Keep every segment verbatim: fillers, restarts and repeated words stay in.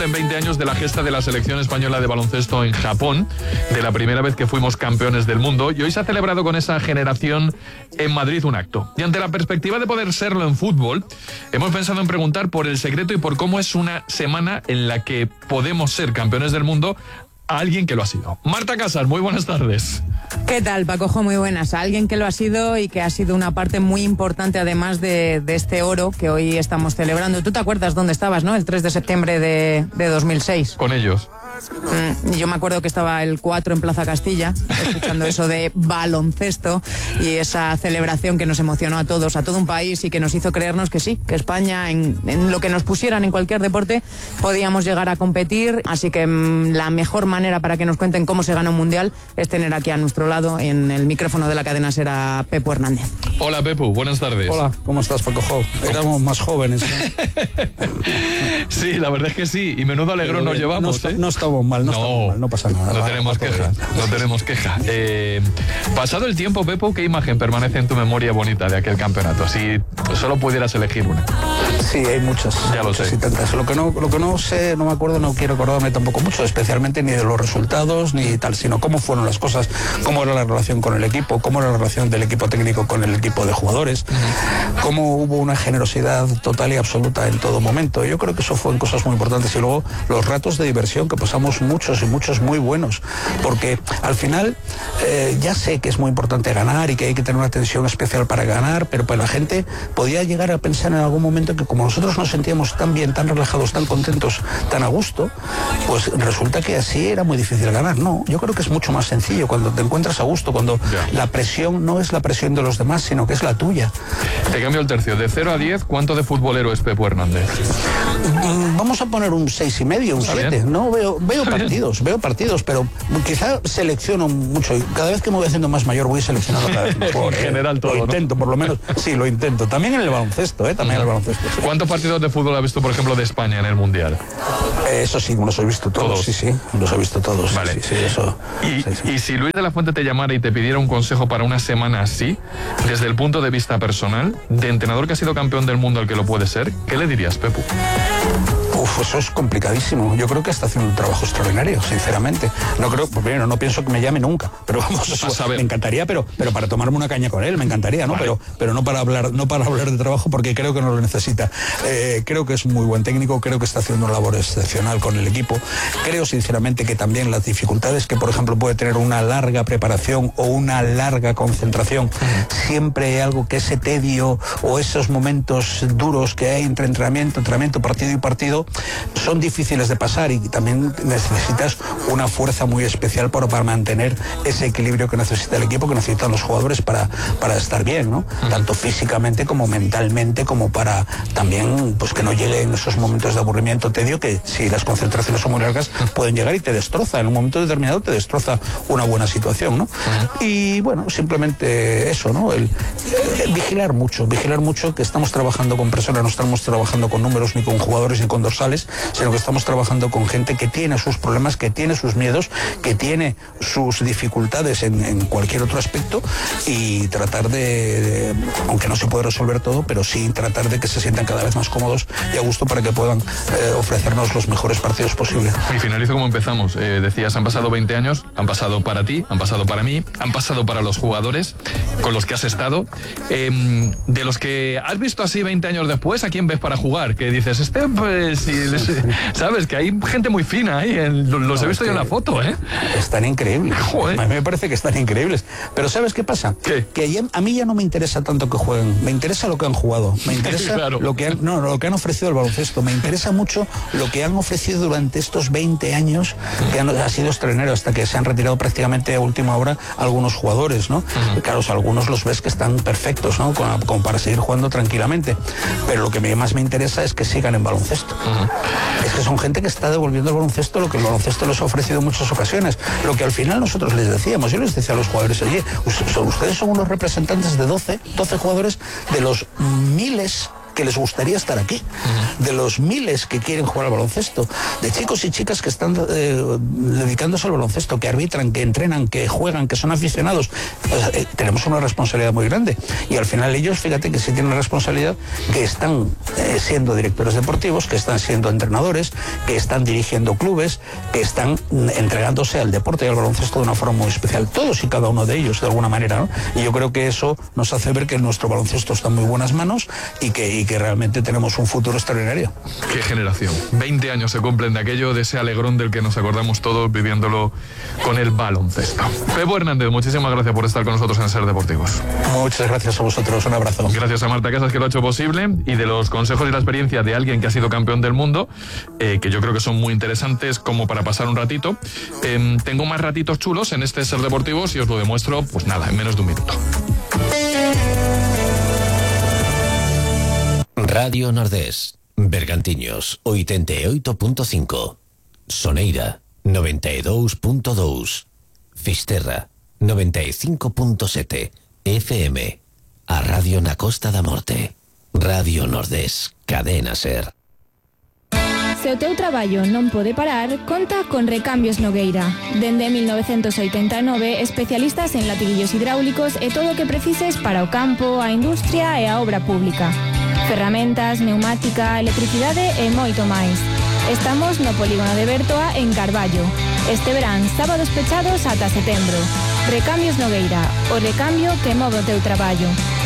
En veinte años de la gesta de la selección española de baloncesto en Japón, de la primera vez que fuimos campeones del mundo, y hoy se ha celebrado con esa generación en Madrid un acto. Y ante la perspectiva de poder serlo en fútbol, hemos pensado en preguntar por el secreto y por cómo es una semana en la que podemos ser campeones del mundo a alguien que lo ha sido. Marta Casas, muy buenas tardes. ¿Qué tal, Pacojo? Muy buenas. A alguien que lo ha sido y que ha sido una parte muy importante además de, de este oro que hoy estamos celebrando. ¿Tú te acuerdas dónde estabas, no? El tres de septiembre de, de dos mil seis. Con ellos. Mm, yo me acuerdo que estaba el cuatro en Plaza Castilla, escuchando eso de baloncesto y esa celebración que nos emocionó a todos, a todo un país, y que nos hizo creernos que sí, que España, en, en lo que nos pusieran en cualquier deporte, podíamos llegar a competir. Así que mm, la mejor manera para que nos cuenten cómo se gana un mundial es tener aquí a nuestro lado, en el micrófono de la cadena SER, a Pepu Hernández. Hola, Pepu, buenas tardes. Hola, ¿cómo estás, Pacojo? Éramos más jóvenes, ¿no? Sí, la verdad es que sí, y menudo alegrón nos llevamos, no, ¿eh? No estamos mal, no, no estamos mal, no pasa nada. No va, tenemos va queja, no tenemos queja. Eh, pasado el tiempo, Pepu, ¿qué imagen permanece en tu memoria bonita de aquel campeonato? Si solo pudieras elegir una. Sí, hay muchas. Ya lo sé. Y tantas. Lo que no, lo que no sé, no me acuerdo, no quiero acordarme tampoco mucho, especialmente ni de los resultados ni tal, sino cómo fueron las cosas, cómo era la relación con el equipo, cómo era la relación del equipo técnico con el equipo de jugadores, uh-huh. cómo hubo una generosidad total y absoluta en todo momento. Yo creo que eso fueron cosas muy importantes. Y luego los ratos de diversión, que pasamos muchos y muchos muy buenos, porque al final eh, ya sé que es muy importante ganar y que hay que tener una atención especial para ganar, pero pues la gente podía llegar a pensar en algún momento que como nosotros nos sentíamos tan bien, tan relajados, tan contentos, tan a gusto, pues resulta que así era muy difícil ganar. No, yo creo que es mucho más sencillo cuando te encuentras a gusto, cuando yeah. la presión no es la presión de los demás, sino que es la tuya. Te cambio el tercio, de cero a diez, ¿cuánto de futbolero es Pepu Hernández? Vamos a poner un seis y medio, un siete. No, veo, veo partidos, veo partidos, pero quizá selecciono mucho. Y cada vez que me voy haciendo más mayor voy seleccionando cada vez mejor. En general todo, Lo intento, ¿no? por lo menos. Sí, lo intento. También en el baloncesto, ¿eh? También en el baloncesto. Sí. ¿Cuántos partidos de fútbol has visto, por ejemplo, de España en el Mundial? Eh, eso sí, los he visto todos. ¿Todos? Sí, sí, los he visto todos. Vale. Sí, sí, eso. Y, sí, sí. y si Luis de la Fuente te llamara y te pidiera un consejo para una semana así, desde el punto de vista personal, de entrenador que ha sido campeón del mundo al que lo puede ser, ¿qué le dirías, Pepu? Uf, eso es complicadísimo. Yo creo que está haciendo un trabajo extraordinario, sinceramente. No creo, primero, no pienso que me llame nunca, pero vamos, eso, me encantaría, pero, pero para tomarme una caña con él, me encantaría, ¿no? Vale. Pero, pero no para hablar, no para hablar de trabajo, porque creo que no lo necesita. Eh, creo que es un muy buen técnico, creo que está haciendo una labor excepcional con el equipo. Creo, sinceramente, que también las dificultades que, por ejemplo, puede tener una larga preparación o una larga concentración, siempre hay algo que ese tedio o esos momentos duros que hay entre entrenamiento, entrenamiento, partido y partido, son difíciles de pasar, y también necesitas una fuerza muy especial para, para mantener ese equilibrio que necesita el equipo, que necesitan los jugadores para, para estar bien, ¿no? Tanto físicamente como mentalmente, como para también pues que no lleguen esos momentos de aburrimiento, tedio, que si las concentraciones son muy largas pueden llegar y te destroza, en un momento determinado te destroza una buena situación, ¿no? Uh-huh. Y bueno, simplemente eso, ¿no? El, el vigilar mucho, vigilar mucho que estamos trabajando con personas, no estamos trabajando con números ni con jugadores ni con dorsales, sino que estamos trabajando con gente que tiene sus problemas, que tiene sus miedos, que tiene sus dificultades en, en cualquier otro aspecto, y tratar de, de, aunque no se puede resolver todo, pero sí tratar de que se sientan cada vez más cómodos y a gusto para que puedan eh, ofrecernos los mejores partidos posibles. Y finalizo como empezamos. Eh, decías, han pasado veinte años, han pasado para ti, han pasado para mí, han pasado para los jugadores con los que has estado. Eh, de los que has visto así veinte años después, ¿a quién ves para jugar? Que dices, este, pues, si les, sabes que hay gente muy fina ahí, en, los no, he visto yo en la foto, ¿eh? Están increíbles. Joder. A mí me parece que están increíbles. Pero ¿sabes qué pasa? ¿Qué? Que a mí ya no me interesa tanto que jueguen, me interesa lo que han jugado, me interesa claro. lo que han, no, lo que han ofrecido al baloncesto, me interesa mucho lo que han ofrecido durante estos veinte años, que han, ha sido extraordinario, hasta que se han retirado prácticamente a última hora algunos jugadores, ¿no? Uh-huh. Claro, algunos los ves que están perfectos, ¿no? Como, como para seguir jugando tranquilamente, pero lo que más me interesa es que sigan en baloncesto. Uh-huh. Es que son gente que está devolviendo al baloncesto lo que el baloncesto les ha ofrecido en muchas ocasiones, lo que al final nosotros les decíamos, yo les decía a los jugadores, oye, ustedes son unos representantes de doce, doce jugadores de los miles que les gustaría estar aquí, uh-huh. de los miles que quieren jugar al baloncesto, de chicos y chicas que están eh, dedicándose al baloncesto, que arbitran, que entrenan, que juegan, que son aficionados. Pues, eh, tenemos una responsabilidad muy grande y al final ellos, fíjate que sí tienen una responsabilidad, que están eh, siendo directores deportivos, que están siendo entrenadores, que están dirigiendo clubes, que están entregándose al deporte y al baloncesto de una forma muy especial, todos y cada uno de ellos de alguna manera, ¿no? Y yo creo que eso nos hace ver que nuestro baloncesto está en muy buenas manos y que, y que realmente tenemos un futuro extraordinario. Qué generación, veinte años se cumplen de aquello, de ese alegrón del que nos acordamos todos viviéndolo con el baloncesto. Pepo Hernández, muchísimas gracias por estar con nosotros en Ser Deportivos. Muchas gracias a vosotros, un abrazo. Gracias a Marta Casas, que lo ha hecho posible, y de los consejos y la experiencia de alguien que ha sido campeón del mundo, eh, que yo creo que son muy interesantes como para pasar un ratito. Eh, tengo más ratitos chulos en este Ser Deportivos y os lo demuestro, pues nada, en menos de un minuto. Radio Nordés, Bergantiños, oitenta e oito punto cinco, Soneira, noventa e dous punto dous, Fisterra, noventa e cinco punto sete, F M, a Radio na Costa da Morte. Radio Nordés, cadena Ser. Se o teu traballo non pode parar, conta con Recambios Nogueira. Dende mil novecentos oitenta e nove, especialistas en latiguillos hidráulicos e todo o que precises para o campo, a industria e a obra pública. Ferramentas, neumática, electricidade e moito máis. Estamos no polígono de Bertoa en Carballo. Este verán, sábados pechados ata setembro. Recambios Nogueira, o recambio que move o teu traballo.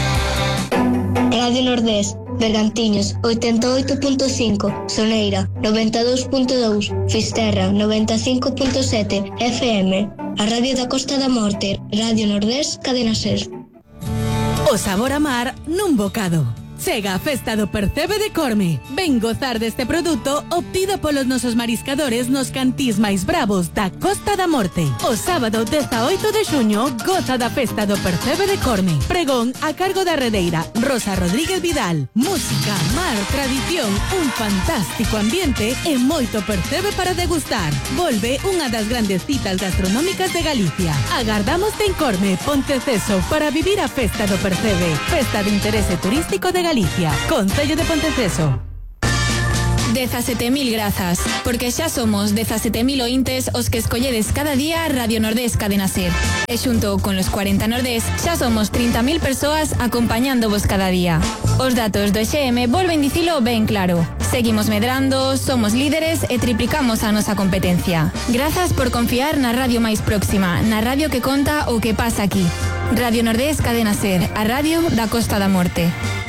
Radio Nordés, Bergantiños, oitenta e oito punto cinco, Soneira, noventa e dous punto dous, Fisterra, noventa e cinco punto sete, F M, a Radio da Costa da Morte, Radio Nordés, cadena Ser. O sabor a mar nun bocado. Chega a festa do Percebe de Corme. Ven gozar deste produto obtido polos nosos mariscadores nos cantís máis bravos da Costa da Morte. O sábado dezaoito de xuño goza da festa do Percebe de Corme. Pregón a cargo da redeira Rosa Rodríguez Vidal. Música, mar, tradición, un fantástico ambiente e moito percebe para degustar. Volve unha das grandes citas gastronómicas de Galicia. Agardámoste en Corme, Ponteceso, para vivir a festa do Percebe. Festa de interese turístico de Galicia, Concello de Ponteceso. dezasete mil grazas, porque xa somos dezasete mil ointes os que escolledes cada día Radio Nordés Cadena Ser. E xunto con los cuarenta Nordés, xa somos trinta mil persoas acompañándovos cada día. Os datos do X M volven dicilo ben claro. Seguimos medrando, somos líderes e triplicamos a nosa competencia. Grazas por confiar na radio máis próxima, na radio que conta o que pasa aquí. Radio Nordés Cadena Ser, a radio da Costa da Morte.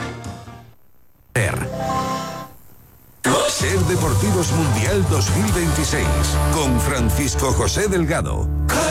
Ser Deportivos Mundial dos mil veintiséis con Francisco José Delgado.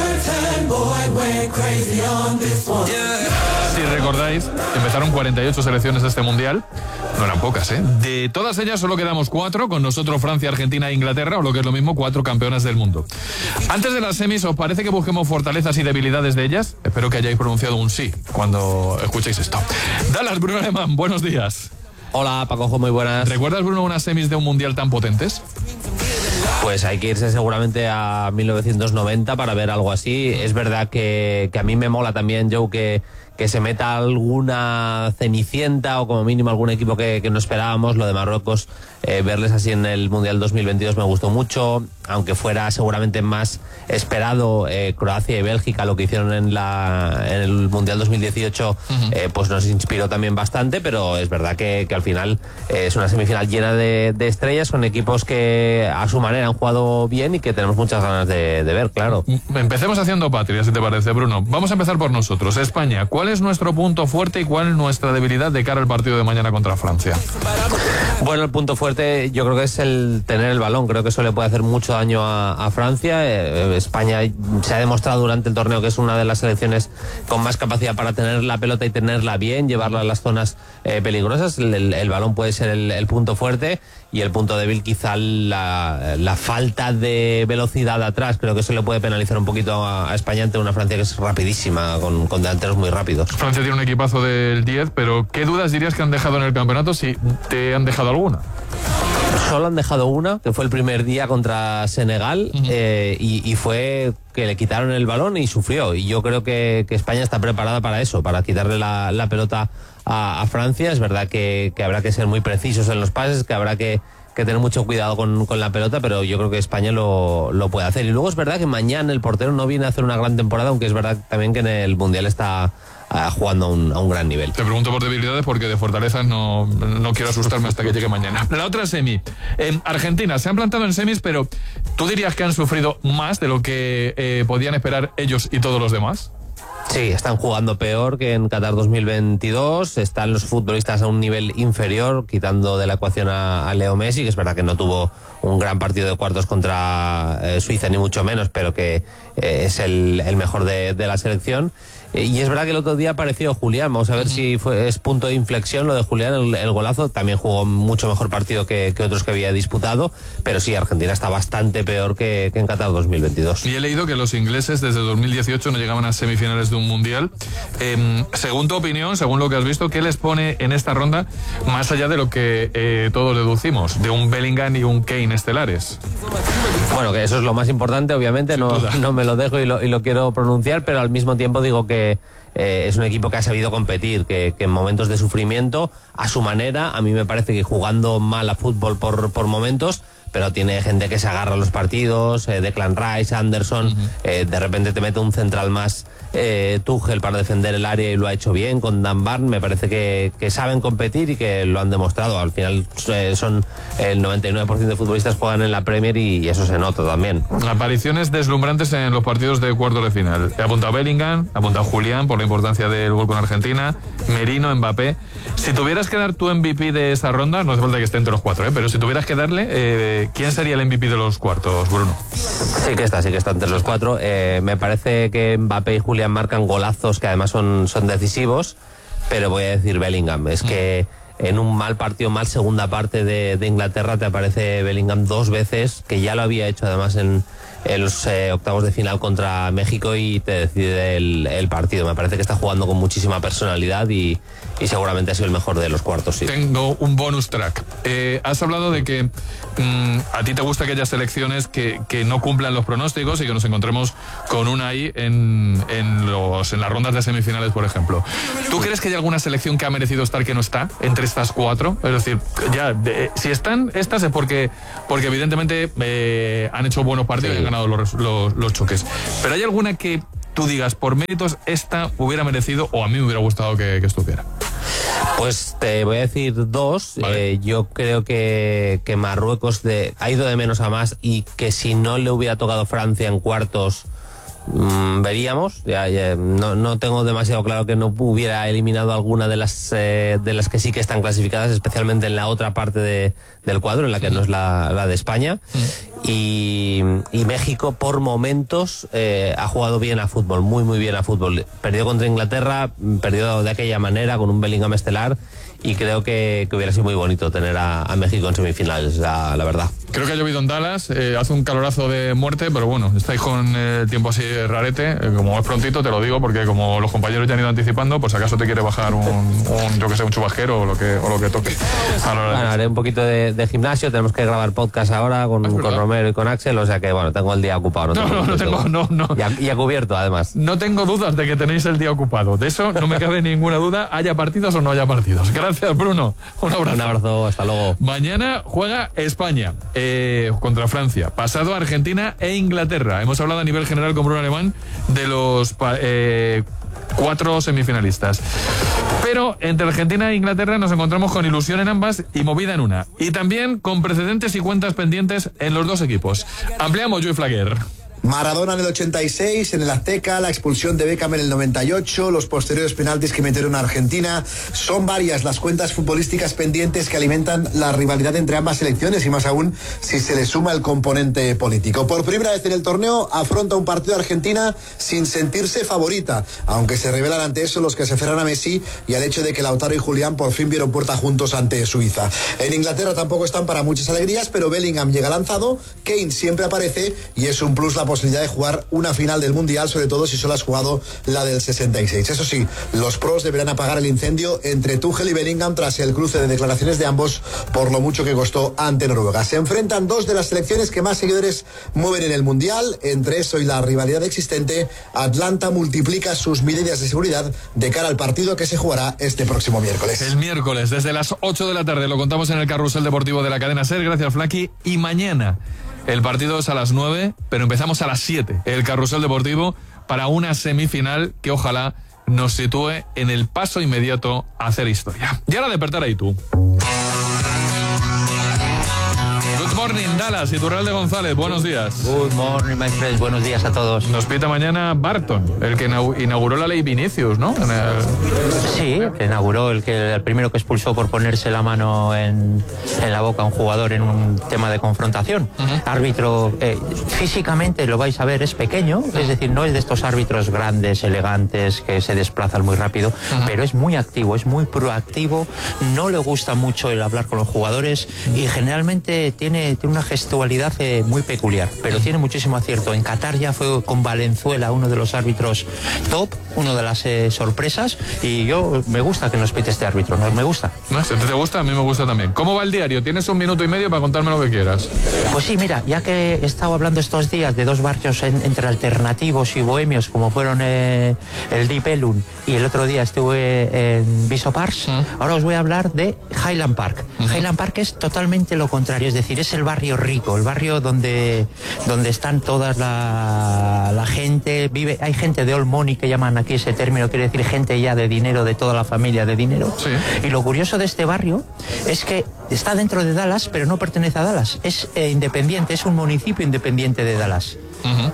Si recordáis, empezaron cuarenta y ocho selecciones de este mundial. No eran pocas, ¿eh? De todas ellas solo quedamos cuatro, con nosotros Francia, Argentina e Inglaterra, o lo que es lo mismo, cuatro campeonas del mundo. Antes de las semis, ¿os parece que busquemos fortalezas y debilidades de ellas? Espero que hayáis pronunciado un sí cuando escuchéis esto. Dallas, Bruno Alemán, buenos días. Hola, Pacojo, muy buenas. ¿Recuerdas, Bruno, unas semis de un mundial tan potentes? Pues hay que irse seguramente a mil novecientos noventa para ver algo así. Es verdad que, que a mí me mola también, Joe, que, que se meta alguna cenicienta o como mínimo algún equipo que, que no esperábamos. Lo de Marruecos, eh, verles así en el Mundial dos mil veintidós me gustó mucho, aunque fuera seguramente más esperado eh, Croacia y Bélgica, lo que hicieron en, la, en el Mundial dos mil dieciocho, uh-huh. eh, pues nos inspiró también bastante, pero es verdad que, que al final eh, es una semifinal llena de, de estrellas, con equipos que a su manera han jugado bien y que tenemos muchas ganas de, de ver, claro. Empecemos haciendo patria, si te parece, Bruno. Vamos a empezar por nosotros, España. ¿Cuál es nuestro punto fuerte y cuál nuestra debilidad de cara al partido de mañana contra Francia? Bueno, el punto fuerte yo creo que es el tener el balón. Creo que eso le puede hacer mucho daño a, a Francia. Eh, España se ha demostrado durante el torneo que es una de las selecciones con más capacidad para tener la pelota y tenerla bien, llevarla a las zonas eh, peligrosas. El, el, el balón puede ser el, el punto fuerte, y el punto débil quizá la, la falta de velocidad atrás. Creo que eso le puede penalizar un poquito a, a España ante una Francia que es rapidísima, con, con delanteros muy rápidos. Francia tiene un equipazo del diez, pero ¿qué dudas dirías que han dejado en el campeonato, si te han dejado alguna? solo han dejado una, que fue el primer día contra Senegal, uh-huh. eh, y, y fue que le quitaron el balón y sufrió. Y yo creo que, que España está preparada para eso, para quitarle la, la pelota a, a Francia. Es verdad que, que habrá que ser muy precisos en los pases, que habrá que, que tener mucho cuidado con, con la pelota, pero yo creo que España lo, lo puede hacer. Y luego es verdad que mañana el portero no viene a hacer una gran temporada, aunque es verdad también que en el Mundial está uh, jugando a un, a un gran nivel. Te pregunto por debilidades porque de fortalezas no, no quiero asustarme hasta que llegue mañana. La otra semi. En Argentina se han plantado en semis, pero ¿tú dirías que han sufrido más de lo que eh, podían esperar ellos y todos los demás? Sí, están jugando peor que en Qatar dos mil veintidós, están los futbolistas a un nivel inferior, quitando de la ecuación a, a Leo Messi, que es verdad que no tuvo un gran partido de cuartos contra eh, Suiza, ni mucho menos, pero que eh, es el, el mejor de, de la selección. Y es verdad que el otro día apareció Julián, vamos a ver si fue, es punto de inflexión lo de Julián, el, el golazo. También jugó mucho mejor partido que, que otros que había disputado, pero sí, Argentina está bastante peor que, que en Qatar dos mil veintidós. Y he leído que los ingleses desde dos mil dieciocho no llegaban a semifinales de un mundial. Eh, según tu opinión, según lo que has visto, ¿qué les pone en esta ronda más allá de lo que eh, todos deducimos, de un Bellingham y un Kane estelares? Bueno, que eso es lo más importante, obviamente, no, no me lo dejo y lo, y lo quiero pronunciar, pero al mismo tiempo digo que Eh, es un equipo que ha sabido competir, que, que en momentos de sufrimiento, a su manera, a mí me parece que jugando mal a fútbol por, por momentos, pero tiene gente que se agarra a los partidos, eh, Declan Rice, Anderson, uh-huh. eh, de repente te mete un central más, eh, Tuchel para defender el área y lo ha hecho bien, con Dan Burn, me parece que, que saben competir y que lo han demostrado. Al final eh, son el noventa y nueve por ciento de futbolistas juegan en la Premier y, y eso se nota también. Apariciones deslumbrantes en los partidos de cuartos de final. He apuntado Bellingham, he apuntado Julián por la importancia del gol con Argentina, Merino, Mbappé. Si tuvieras que dar tu M V P de esta ronda, no hace falta que esté entre los cuatro, ¿eh? Pero si tuvieras que darle, eh, ¿quién sería el M V P de los cuartos, Bruno? Sí que está, sí que está entre los cuatro. Eh, me parece que Mbappé y Julián marcan golazos que además son, son decisivos, pero voy a decir Bellingham. Es mm. que en un mal partido, mal segunda parte de, de Inglaterra, te aparece Bellingham dos veces, que ya lo había hecho además en, en los eh, octavos de final contra México, y te decide el, el partido. Me parece que está jugando con muchísima personalidad y, y seguramente ha sido el mejor de los cuartos. Sí. Tengo un bonus track. Eh, has hablado de que mmm, a ti te gusta aquellas selecciones que, que no cumplan los pronósticos y que nos encontremos con una ahí en, en, los, en las rondas de semifinales, por ejemplo. ¿Tú crees que hay alguna selección que ha merecido estar que no está entre estas cuatro? Es decir, ya de, si están estas es porque, porque evidentemente eh, han hecho buenos partidos, sí, y han ganado los, los, los choques. Pero ¿hay alguna que tú digas, por méritos, esta hubiera merecido o a mí me hubiera gustado que, que estuviera? Pues te voy a decir dos. Vale. Eh, yo creo que, que Marruecos de, ha ido de menos a más, y que si no le hubiera tocado Francia en cuartos, mmm, veríamos. Ya, ya, no, no tengo demasiado claro que no hubiera eliminado alguna de las eh, de las que sí que están clasificadas, especialmente en la otra parte de, del cuadro, en la que no es la, la de España. Y, y México por momentos eh, ha jugado bien a fútbol, muy muy bien a fútbol. Perdió contra Inglaterra, perdió de aquella manera con un Bellingham estelar, y creo que, que hubiera sido muy bonito tener a, a México en semifinales, la, la verdad. Creo que ha llovido en Dallas, eh, hace un calorazo de muerte, pero bueno, estáis con el eh, tiempo así rarete, eh, como es prontito, te lo digo, porque como los compañeros ya han ido anticipando, pues acaso te quiere bajar un, un yo que sé, un chubasquero o lo que, o lo que toque. Bueno, haré un poquito de, de gimnasio, tenemos que grabar podcast ahora con, con Romero y con Axel, o sea que bueno, tengo el día ocupado. No, no, no, no tengo, no, no. Y a, y a cubierto, además. No tengo dudas de que tenéis el día ocupado, de eso no me cabe ninguna duda, haya partidos o no haya partidos. Gracias, Bruno. Un abrazo. Un abrazo, hasta luego. Mañana juega España eh, contra Francia, pasado Argentina e Inglaterra. Hemos hablado a nivel general con Bruno Alemán de los eh, cuatro semifinalistas. Pero entre Argentina e Inglaterra nos encontramos con ilusión en ambas y movida en una. Y también con precedentes y cuentas pendientes en los dos equipos. Ampliamos, Joey Flaguer. Maradona en el ochenta y seis, en el Azteca, la expulsión de Beckham en el noventa y ocho, los posteriores penaltis que metieron a Argentina. Son varias las cuentas futbolísticas pendientes que alimentan la rivalidad entre ambas selecciones, y más aún si se le suma el componente político. Por primera vez en el torneo afronta un partido Argentina sin sentirse favorita, aunque se revelan ante eso los que se aferran a Messi y al hecho de que Lautaro y Julián por fin vieron puerta juntos ante Suiza. En Inglaterra tampoco están para muchas alegrías, pero Bellingham llega lanzado, Kane siempre aparece y es un plus la posibilidad posibilidad de jugar una final del Mundial, sobre todo si solo has jugado la del sesenta y seis. Eso sí, los pros deberán apagar el incendio entre Tuchel y Bellingham tras el cruce de declaraciones de ambos por lo mucho que costó ante Noruega. Se enfrentan dos de las selecciones que más seguidores mueven en el Mundial. Entre eso y la rivalidad existente, Atlanta multiplica sus medidas de seguridad de cara al partido que se jugará este próximo miércoles. El miércoles, desde las ocho de la tarde, lo contamos en el Carrusel Deportivo de la cadena SER. Gracias, Flaky. Y mañana el partido es a las nueve, pero empezamos a las siete. El Carrusel Deportivo para una semifinal que ojalá nos sitúe en el paso inmediato a hacer historia. Y ahora despertar ahí tú. Good morning, Dallas, Iturralde González, buenos días. Good morning, my friends, buenos días a todos. Nos pita mañana Barton, el que inauguró la ley Vinicius, ¿no? En el... Sí, que inauguró, el, que, el primero que expulsó por ponerse la mano en, en la boca a un jugador en un tema de confrontación. Uh-huh. Árbitro, eh, físicamente lo vais a ver, es pequeño, es decir, no es de estos árbitros grandes, elegantes, que se desplazan muy rápido, uh-huh. pero es muy activo, es muy proactivo, no le gusta mucho el hablar con los jugadores y generalmente tiene tiene una gestualidad eh, muy peculiar, pero tiene muchísimo acierto. En Qatar ya fue con Valenzuela uno de los árbitros top, uno de las eh, sorpresas, y yo me gusta que nos pite este árbitro, ¿no? Me gusta. No, si te gusta, a mí me gusta también. ¿Cómo va el diario? Tienes un minuto y medio para contarme lo que quieras. Pues sí, mira, ya que he estado hablando estos días de dos barrios en, entre alternativos y bohemios, como fueron eh, el Deep Ellum y el otro día estuve en Viso Parks, ¿Mm? Ahora os voy a hablar de Highland Park. ¿Mm? Highland Park es totalmente lo contrario, es decir, es el barrio rico, el barrio donde, donde están todas la, la gente, vive, hay gente de old money que llaman aquí ese término, quiere decir gente ya de dinero, de toda la familia de dinero. Sí. Y lo curioso de este barrio es que está dentro de Dallas, pero no pertenece a Dallas, es eh, independiente, es un municipio independiente de Dallas. Uh-huh.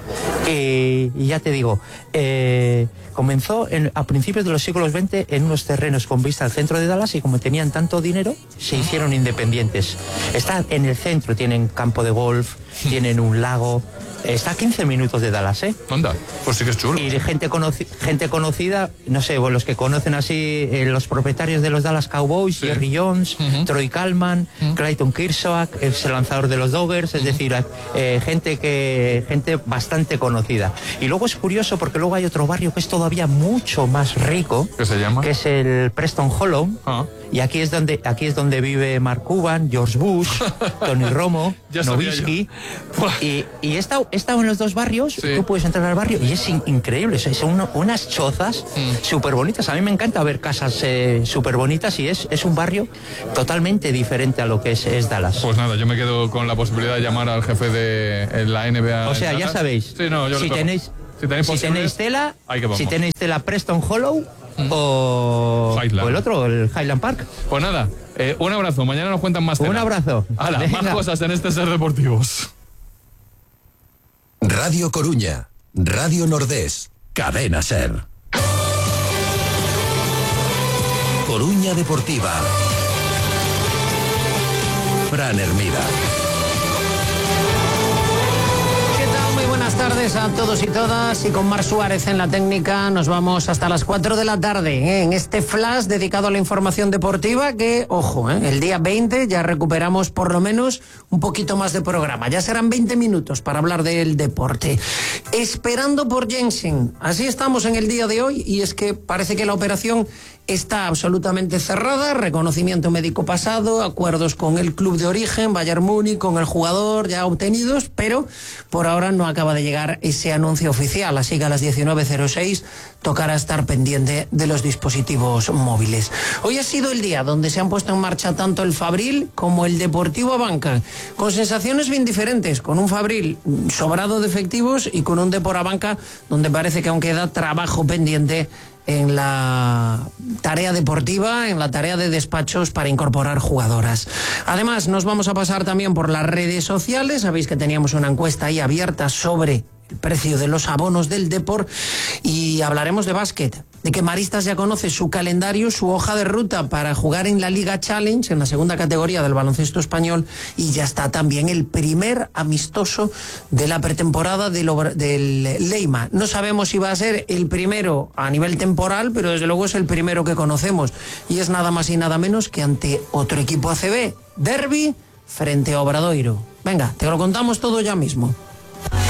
y, y ya te digo, eh, comenzó en, a principios de los siglos veinte en unos terrenos con vista al centro de Dallas, y como tenían tanto dinero se hicieron independientes. Están en el centro, tienen campo de golf, tienen un lago. Está a quince minutos de Dallas, ¿eh? Anda, pues sí que es chulo. Y gente, conoci- gente conocida, no sé, bueno, los que conocen así, eh, los propietarios de los Dallas Cowboys, sí. Jerry Jones, uh-huh. Troy Kalman, uh-huh. Clayton Kershaw, es el lanzador de los Dodgers, es uh-huh. decir, eh, gente que gente bastante conocida. Y luego es curioso porque luego hay otro barrio que es todavía mucho más rico. ¿Qué se llama? Que es el Preston Hollow. Uh-huh. Y aquí es donde aquí es donde vive Mark Cuban, George Bush, Tony Romo, Nowitzki. Y, y he estado, he estado en los dos barrios, sí. Tú puedes entrar al barrio y es in, increíble, son uno, unas chozas mm. súper bonitas. A mí me encanta ver casas eh, súper bonitas, y es, es un barrio totalmente diferente a lo que es, es Dallas. Pues nada, yo me quedo con la posibilidad de llamar al jefe de la N B A. O sea, ya sabéis, sí, no, yo si, tenéis, si tenéis si tenéis tela, que si tenéis tela Preston Hollow, O, o el otro, el Highland Park. Pues nada, eh, un abrazo. Mañana nos cuentan más temas. Un abrazo. Hala, más cosas en este Ser Deportivos. Radio Coruña, Radio Nordés, Cadena Ser. Coruña Deportiva. Fran Hermida. Buenas tardes a todos y todas, y con Mar Suárez en la técnica nos vamos hasta las cuatro de la tarde, ¿eh? En este flash dedicado a la información deportiva que, ojo, ¿eh? El día veinte ya recuperamos por lo menos un poquito más de programa, ya serán veinte minutos para hablar del deporte. Esperando por Jensen, así estamos en el día de hoy, y es que parece que la operación está absolutamente cerrada, reconocimiento médico pasado, acuerdos con el club de origen, Bayern Múnich, con el jugador ya obtenidos, pero por ahora no acaba de llegar ese anuncio oficial, así que a las diecinueve cero seis tocará estar pendiente de los dispositivos móviles. Hoy ha sido el día donde se han puesto en marcha tanto el Fabril como el Deportivo Abanca, con sensaciones bien diferentes, con un Fabril sobrado de efectivos y con un Depor Abanca donde parece que aún queda trabajo pendiente en la tarea deportiva, en la tarea de despachos para incorporar jugadoras. Además, nos vamos a pasar también por las redes sociales. Sabéis que teníamos una encuesta ahí abierta sobre el precio de los abonos del Depor, y hablaremos de básquet, de que Maristas ya conoce su calendario, su hoja de ruta para jugar en la Liga Challenge, en la segunda categoría del baloncesto español, y ya está también el primer amistoso de la pretemporada del, del Leima. No sabemos si va a ser el primero a nivel temporal, pero desde luego es el primero que conocemos, y es nada más y nada menos que ante otro equipo A C B, derbi frente a Obradoiro. Venga, te lo contamos todo ya mismo.